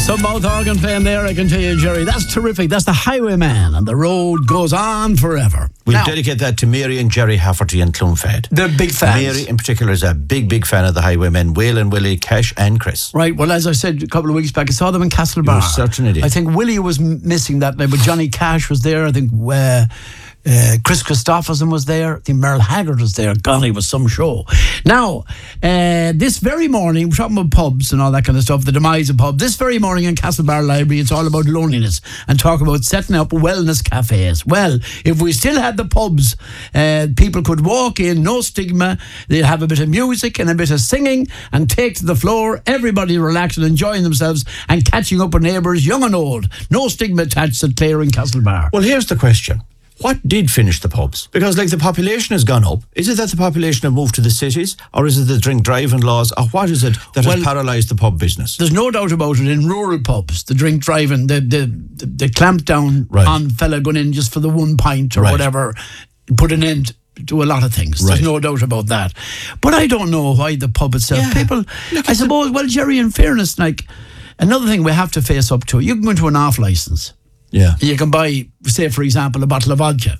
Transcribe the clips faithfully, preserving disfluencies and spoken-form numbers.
Some mouth organ playing there, I can tell you, Jerry. That's terrific. That's the Highwayman, and the road goes on forever. We'll now, dedicate that to Mary and Jerry Hafferty and Clonfed. They're big fans. Mary in particular is a big, big fan of the Highwaymen, Waylon, Willie, Cash and Chris. Right, well, as I said a couple of weeks back, I saw them in Castlebar. You're such an idiot. I think Willie was m- missing that night, but Johnny Cash was there. I think uh, uh, Chris Christopherson was there. I think Merle Haggard was there. God, it was some show. Now, uh, this very morning, we're talking about pubs and all that kind of stuff, the demise of pubs. This very morning in Castlebar Library, it's all about loneliness and talk about setting up wellness cafes. Well, if we still had the pubs, uh, people could walk in, no stigma. They'd have a bit of music and a bit of singing and take to the floor. Everybody relaxed and enjoying themselves and catching up with neighbours, young and old. No stigma attached at Clare and Castlebar. Well, here's the question. What did finish the pubs? Because, like, the population has gone up. Is it that the population have moved to the cities? Or is it the drink driving laws? Or what is it that Well, has paralysed the pub business? There's no doubt about it. In rural pubs, the drink driving, the the, the, the clamp down Right. on fella going in just for the one pint or Right. whatever, put an end to a lot of things. Right. There's no doubt about that. But I don't know why the pub itself. Yeah. People, Look, I suppose, well, Jerry, in fairness, like, another thing we have to face up to, you can go into an off licence. Yeah. You can buy, say, for example, a bottle of vodka,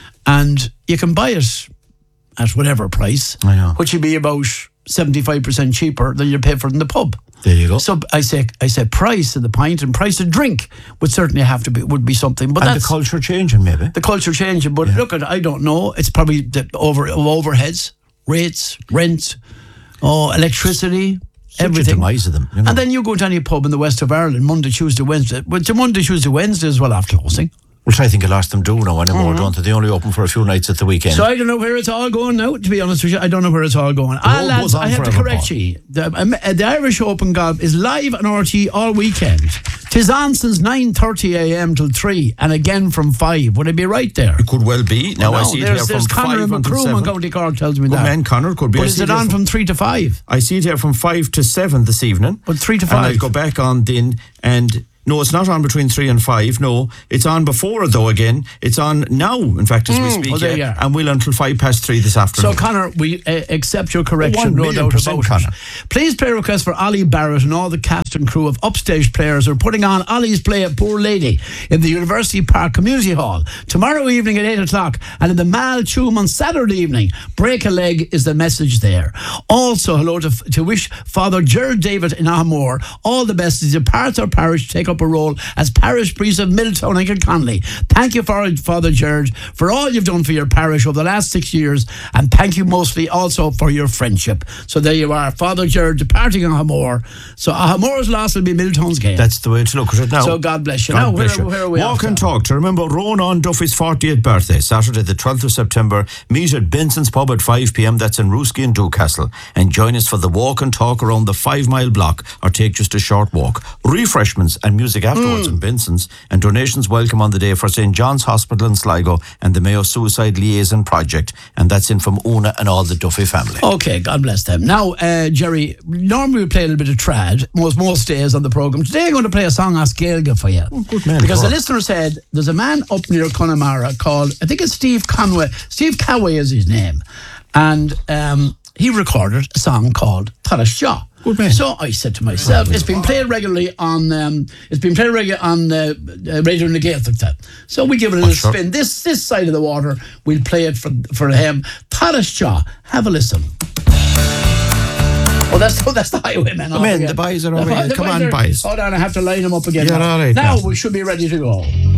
and you can buy it at whatever price, I know. which would be about seventy-five percent cheaper than you pay for it in the pub. There you go. So I say, I say, price of the pint and price of drink would certainly have to be would be something. But and that's the culture changing, maybe. the culture changing. But look at, I don't know. It's probably the over overheads, rates, rent, oh, electricity. Such Everything. a demise of them. You know? And then you go to any pub in the west of Ireland Monday, Tuesday, Wednesday. But the Monday, Tuesday, Wednesday as well after closing. Which I think a lot of them do now anymore, don't they? They only open for a few nights at the weekend. So I don't know where it's all going now, to be honest with you. I don't know where it's all going. road Ah, lads, goes on I have to forever, correct Paul. you. The, um, uh, the Irish Open Golf is live on R T all weekend. Tis on since nine thirty a.m. till three, and again from five. Would I be right there? It could well be. Now No, I see it there's, here there's from Conor five and until McCroom seven. on County Cork tells me Good that. man, Conor could be. But I is see it here on from- from three to five? I see it here from five to seven this evening. But three to And I'll five. go back on then and... No, it's not on between three and five. No, it's on before though. Again, it's on now. In fact, as we speak, well, there yeah, you are. and we'll until five past three this So, afternoon. Connor, we uh, accept your correction, One no million doubt percent, about Conor. it. Please play a request for Ollie Barrett and all the cast and crew of Upstage players who are putting on Ollie's play at Poor Lady in the University Park Community Hall tomorrow evening at eight o'clock, and in the Mal Choom on Saturday evening. Break a leg is the message there. Also, hello to, to wish Father Gerald David in Ahmore all the best as he departs our parish to take up a role as parish priest of Middletown and Kilconnelly. Thank you, for, Father Gerard, for all you've done for your parish over the last six years, and thank you mostly also for your friendship. So there you are, Father Gerard departing Ahamore. So Ahamore's loss will be Middletown's gain. That's the way to look at it now. So God bless you. God now, bless where, you. where are we Walk off and to? talk to remember Ronan Duffy's fortieth birthday, Saturday the twelfth of September. Meet at Benson's Pub at five p.m. That's in Rooski and Newcastle. And join us for the walk and talk around the five mile block, or take just a short walk. Refreshments and music afterwards Mm. in Benson's, and donations welcome on the day for Saint John's Hospital in Sligo and the Mayo Suicide Liaison Project. And that's in from Una and all the Duffy family. Okay, God bless them. Now, uh, Jerry, normally we play a little bit of trad, most most days on the programme. Today I'm going to play a song off Gaeilge for you. Oh, good man, because the Paul. listener said there's a man up near Connemara called, I think it's Steve Conway. Steve Coway is his name. And um, he recorded a song called Taras Jaw. Good man. So I said to myself, it's been played regularly on um, it's been played regularly on uh, uh, Radio na Gaeltachta. So we give it a little sure. spin. This this side of the water, we'll play it for for him. Taras Jaw. Have a listen. Oh, that's oh, that's the Highwaymen. Come in, the boys are over here. Come on, boys. Hold on, I have to line them up again. You're now. all right Now now. we should be ready to go.